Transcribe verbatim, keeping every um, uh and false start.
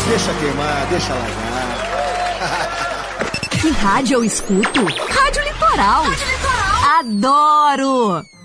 Deixa queimar, deixa largar. Que rádio eu escuto? Rádio Litoral. Rádio Litoral. Adoro!